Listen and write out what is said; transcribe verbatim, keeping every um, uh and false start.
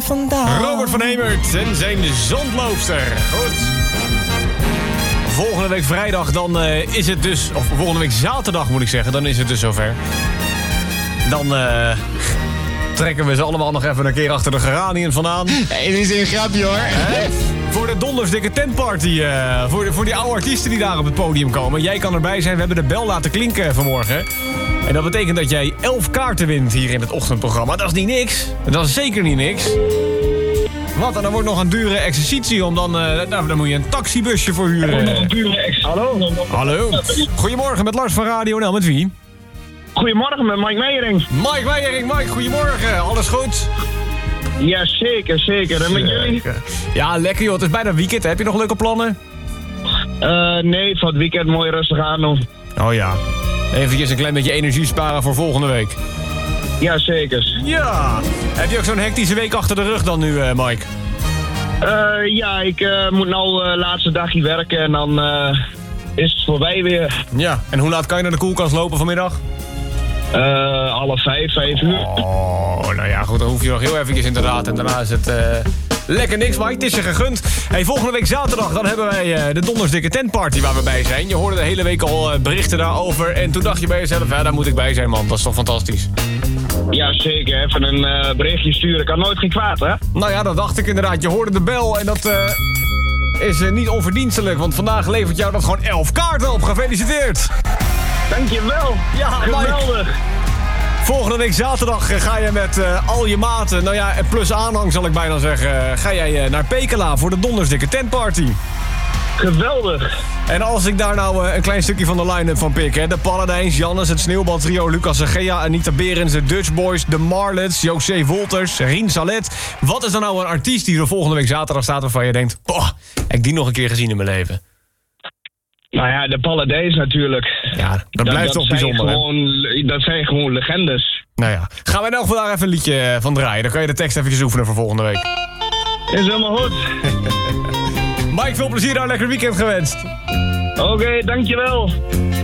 vandaan. Robert van Hemert en zijn zandloopster. Goed. Volgende week vrijdag dan uh, is het dus... Of volgende week zaterdag moet ik zeggen, dan is het dus zover. Dan uh, trekken we ze allemaal nog even een keer achter de geranium vandaan. Hey, dit is een grapje hoor. Hè? Voor de dondersdikke tentparty. Uh, voor, de, voor die oude artiesten die daar op het podium komen. Jij kan erbij zijn. We hebben de bel laten klinken vanmorgen. En dat betekent dat jij elf kaarten wint hier in het ochtendprogramma. Dat is niet niks. Dat is zeker niet niks. Wat? En dan wordt nog een dure exercitie om dan... Uh, nou, dan moet je een taxibusje voor huren. Hallo. Hallo. Goedemorgen met Lars van Radio N L. Met wie? Goedemorgen met Mike Meijering. Mike Meijering. Mike, goedemorgen. Alles goed? Ja, zeker, zeker. En met jullie? Ja, lekker joh. Het is bijna weekend. Heb je nog leuke plannen? Uh, nee, voor het weekend mooi rustig aan doen. Oh ja. Even een klein beetje energie sparen voor volgende week. Ja, zeker. Ja. Heb je ook zo'n hectische week achter de rug dan nu, uh, Mike? Uh, ja, ik uh, moet nou uh, laatste dagje werken en dan uh, is het voorbij weer. Ja. En hoe laat kan je naar de koelkast lopen vanmiddag? Uh, half vijf, vijf uur. Oh, nou ja, goed. Dan hoef je nog heel eventjes inderdaad. En daarna is het... Uh... Lekker niks, Mike. Het is je gegund. Hey, volgende week zaterdag dan hebben wij uh, de dondersdikke tentparty waar we bij zijn. Je hoorde de hele week al uh, berichten daarover. En toen dacht je bij jezelf, ja, daar moet ik bij zijn, man. Dat is toch fantastisch? Ja, zeker. Even een uh, berichtje sturen. Kan nooit geen kwaad, hè? Nou ja, dat dacht ik inderdaad. Je hoorde de bel en dat uh, is uh, niet onverdienstelijk. Want vandaag levert jou dat gewoon elf kaarten op. Gefeliciteerd. Dankjewel. Ja, geweldig. Mike. Volgende week zaterdag ga je met uh, al je maten, nou ja, plus aanhang zal ik bijna zeggen, ga jij uh, naar Pekela voor de dondersdikke tentparty. Geweldig. En als ik daar nou uh, een klein stukje van de line-up van pik, hè, de Paladijns, Jannes, het Sneeuwbaltrio, Lucas Egea, Anita Berends, de Dutch Boys, de Marlets, José Wolters, Rien Salet. Wat is er nou een artiest die er volgende week zaterdag staat waarvan je denkt, boah, heb ik die nog een keer gezien in mijn leven? Nou ja, de Paladijns natuurlijk. Ja, dat, dat blijft toch bijzonder, gewoon, hè? Dat zijn gewoon legendes. Nou ja, gaan we nou vandaag even een liedje van draaien. Dan kan je de tekst eventjes oefenen voor volgende week. Is helemaal goed. Mike, veel plezier daar. Lekker weekend gewenst. Oké, okay, dankjewel.